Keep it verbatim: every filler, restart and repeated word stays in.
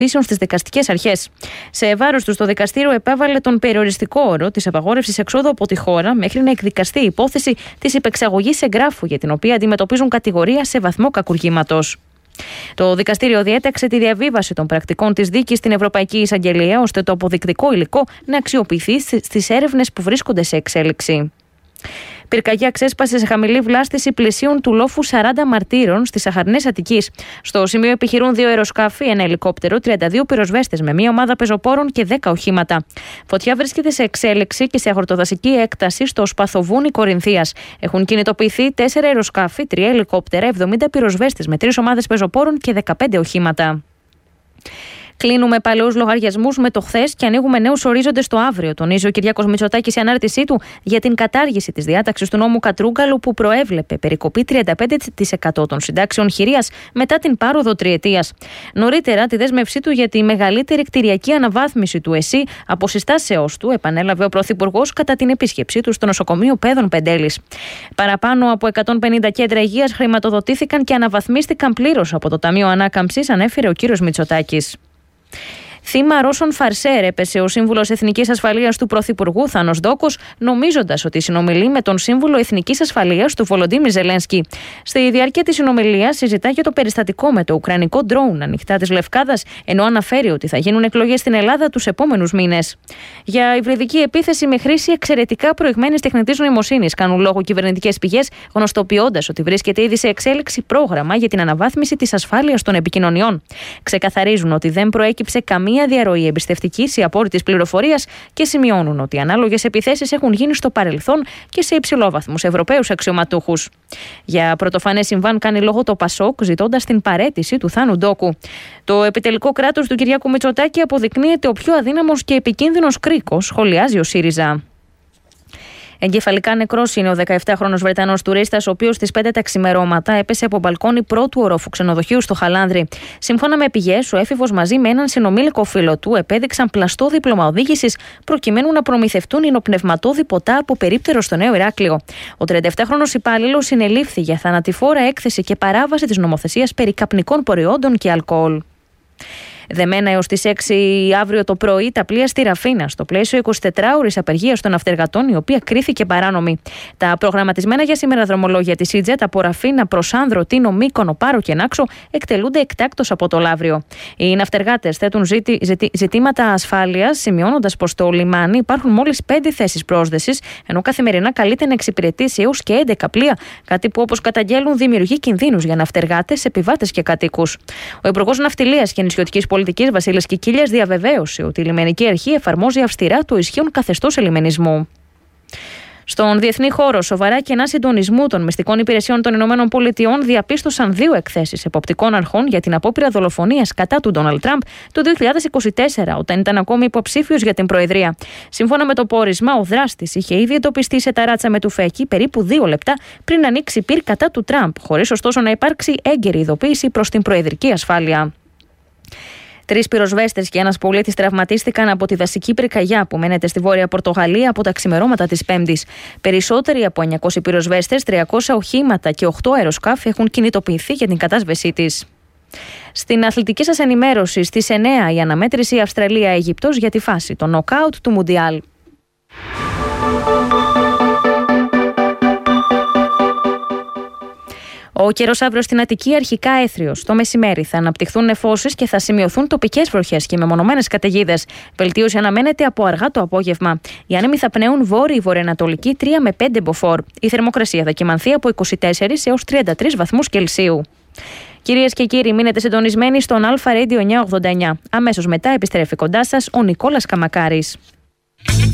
στις δικαστικές αρχές. Σε βάρος του, το δικαστήριο επέβαλε τον περιοριστικό όρο της απαγόρευσης εξόδου από τη χώρα μέχρι να εκδικαστεί η υπόθεση της υπεξαγωγής εγγράφου, για την οποία αντιμετωπίζουν κατηγορία σε βαθμό κακουργήματος. Το δικαστήριο διέταξε τη διαβίβαση των πρακτικών της δίκης στην Ευρωπαϊκή Εισαγγελία, ώστε το αποδεικτικό υλικό να αξιοποιηθεί στις έρευνες που βρίσκονται σε εξέλιξη. Πυρκαγιά ξέσπασε σε χαμηλή βλάστηση πλησίων του λόφου σαράντα μαρτύρων στις Αχαρνές Αττικής. Στο σημείο επιχειρούν δύο αεροσκάφη, ένα ελικόπτερο, τριάντα δύο πυροσβέστες με μία ομάδα πεζοπόρων και δέκα οχήματα. Φωτιά βρίσκεται σε εξέλιξη και σε αγροτοδασική έκταση στο σπαθοβούνι Κορινθίας. Έχουν κινητοποιηθεί τέσσερα αεροσκάφη, τρία ελικόπτερα, εβδομήντα πυροσβέστες με τρεις ομάδες πεζοπόρων και δεκαπέντε οχήματα. Κλείνουμε παλαιούς λογαριασμούς με το χθες και ανοίγουμε νέους ορίζοντες το αύριο, τονίζει ο Κυριάκος Μητσοτάκης σε ανάρτησή του για την κατάργηση της διάταξης του νόμου Κατρούγκαλου που προέβλεπε περικοπή τριάντα πέντε τοις εκατό των συντάξεων χειρίας μετά την πάροδο τριετίας. Νωρίτερα, τη δέσμευσή του για τη μεγαλύτερη κτηριακή αναβάθμιση του ΕΣΥ από συστάσεώς του επανέλαβε ο Πρωθυπουργός κατά την επίσκεψή του στο νοσοκομείο Πέδων Πεντέλης. Παραπάνω από εκατόν πενήντα κέντρα υγείας χρηματοδοτήθηκαν και αναβαθμίστηκαν πλήρως από το Ταμείο Ανάκαμψης, ανέφερε ο κύριος Μητσοτάκης. Θύμα Ρώσων φαρσέρ έπεσε ο Σύμβουλος Εθνικής Ασφαλείας του Πρωθυπουργού Θάνος Ντόκος, νομίζοντας ότι συνομιλεί με τον Σύμβουλο Εθνικής Ασφαλείας του Βολοντίμιρ Ζελένσκι. Στη διάρκεια της συνομιλίας συζητά για το περιστατικό με το ουκρανικό ντρόουν ανοιχτά της Λευκάδας, ενώ αναφέρει ότι θα γίνουν εκλογές στην Ελλάδα τους επόμενους μήνες. Για υβριδική επίθεση με χρήση εξαιρετικά προηγμένης τεχνητής νοημοσύνης κάνουν λόγο κυβερνητικές πηγές, γνωστοποιώντας ότι βρίσκεται ήδη σε εξέλιξη πρόγραμμα για την αναβάθμιση της ασφάλειας των επικοινωνιών. Ξεκαθαρίζουν ότι δεν προέκυψε καμία μια διαρροή εμπιστευτικής ή απόρριτης πληροφορίας και σημειώνουν ότι ανάλογες επιθέσεις έχουν γίνει στο παρελθόν και σε υψηλόβαθμους Ευρωπαίους αξιωματούχους. Για πρωτοφανές συμβάν κάνει λόγο το Πασόκ, ζητώντας την παραίτηση του Θάνου Ντόκου. Το επιτελικό κράτος του Κυριάκου Μητσοτάκη αποδεικνύεται ο πιο αδύναμος και επικίνδυνος κρίκος, σχολιάζει ο ΣΥΡΙΖΑ. Εγκεφαλικά νεκρός είναι ο δεκαεπτάχρονος Βρετανός τουρίστας, ο οποίος στις πέντε τα ξημερώματα έπεσε από μπαλκόνι πρώτου ορόφου ξενοδοχείου στο Χαλάνδρι. Σύμφωνα με πηγές, ο έφηβος μαζί με έναν συνομήλικο φίλο του επέδειξαν πλαστό δίπλωμα οδήγησης προκειμένου να προμηθευτούν υνοπνευματώδη ποτά από περίπτερο στο Νέο Ηράκλειο. Ο τριανταεπτάχρονος υπάλληλος συνελήφθη για θανατηφόρα έκθεση και παράβαση της νομοθεσίας περί καπνικών προϊόντων και αλκοόλ. Δεμένα έως τις έξι αύριο το πρωί τα πλοία στη Ραφίνα, στο πλαίσιο εικοσιτετράωρης απεργίας των ναυτεργατών, η οποία κρίθηκε παράνομη. Τα προγραμματισμένα για σήμερα δρομολόγια της ι τζετ από Ραφίνα προς Άνδρο, Τίνο, Μύκονο, Πάρο και Νάξο εκτελούνται εκτάκτως από το Λαύριο. Οι ναυτεργάτες θέτουν ζήτη, ζήτη, ζητήματα ασφάλειας, σημειώνοντας πως στο λιμάνι υπάρχουν μόλις πέντε θέσεις πρόσδεσης, ενώ καθημερινά καλείται να εξυπηρετήσει έως και έντεκα πλοία, κάτι που, όπως καταγγέλουν, δημιουργεί κινδύνους για ναυτεργάτες, επιβάτες και κατοίκους. Ο Υπουργός Ναυτιλίας και Νησιωτικής Πολιτικής Βασίλης Κικίλιας διαβεβαίωσε ότι η λιμενική αρχή εφαρμόζει αυστηρά το ισχύον καθεστώς ελιμενισμού. Στον διεθνή χώρο, σοβαρά κενά συντονισμού των μυστικών υπηρεσιών των Ηνωμένων Πολιτειών διαπίστωσαν δύο εκθέσεις εποπτικών αρχών για την απόπειρα δολοφονίας κατά του Ντόναλντ Τραμπ το δύο χιλιάδες είκοσι τέσσερα, όταν ήταν ακόμη υποψήφιος για την Προεδρία. Σύμφωνα με το πόρισμα, ο δράστης είχε ήδη εντοπιστεί σε ταράτσα με τουφέκι περίπου δύο λεπτά πριν ανοίξει πυρ κατά του Τραμπ, χωρίς ωστόσο να υπάρξει έγκαιρη ειδοποίηση προς την προεδρική ασφάλεια. Τρεις πυροσβέστες και ένας πολίτης τραυματίστηκαν από τη δασική πυρκαγιά που μένεται στη Βόρεια Πορτογαλία από τα ξημερώματα της Πέμπτης. Περισσότεροι από εννιακόσιοι πυροσβέστες, τριακόσια οχήματα και οκτώ αεροσκάφη έχουν κινητοποιηθεί για την κατάσβεσή της. Στην αθλητική σας ενημέρωση, στις εννέα η αναμέτρηση Αυστραλία-Αίγυπτος για τη φάση των νοκάουτ του Μουντιάλ. Ο καιρός αύριο στην Αττική αρχικά έθριος. Το μεσημέρι θα αναπτυχθούν νεφώσεις και θα σημειωθούν τοπικές βροχές και μεμονωμένες καταιγίδες. Βελτίωση αναμένεται από αργά το απόγευμα. Οι άνεμοι θα πνέουν βόρειοι βορειοανατολικοί τρία με πέντε μποφόρ. Η θερμοκρασία θα κυμανθεί από είκοσι τέσσερα έως τριάντα τρεις βαθμούς Κελσίου. Κυρίες και κύριοι, μείνετε συντονισμένοι στον Αλφα Radio εννιακόσια ογδόντα εννιά. Αμέσως μετά επιστρέφει κοντά σας ο Νικόλας Καμακάρης.